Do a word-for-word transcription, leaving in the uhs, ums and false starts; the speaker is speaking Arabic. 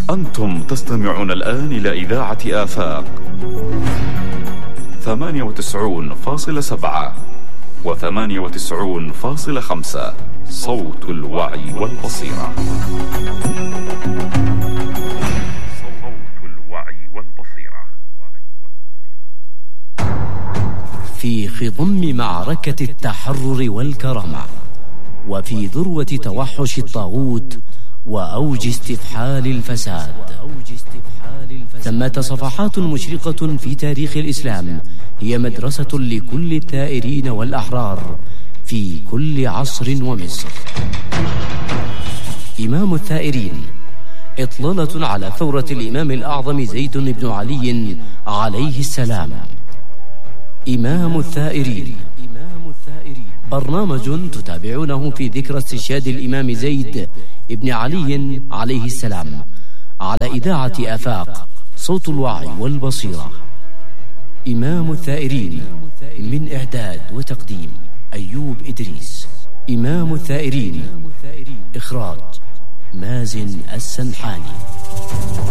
أنتم تستمعون الآن إلى إذاعة آفاق ثمانية وتسعون فاصلة سبعة وثمانية وتسعون فاصلة خمسة، صوت الوعي والبصيرة. صوت الوعي والبصيرة. في خضم معركة التحرر والكرامة، وفي ذروة توحش الطاغوت وأوج استفحال الفساد، ثمة صفحات مشرقة في تاريخ الإسلام هي مدرسة لكل الثائرين والأحرار في كل عصر ومصر. إمام الثائرين، إطلالة على ثورة الإمام الأعظم زيد بن علي عليه السلام. إمام الثائرين، برنامج تتابعونه في ذكرى استشهاد الإمام زيد بن علي عليه السلام على إذاعة آفاق، صوت الوعي والبصيرة. إمام الثائرين، من إعداد وتقديم أيوب إدريس. إمام الثائرين، إخراج مازن السنحاني.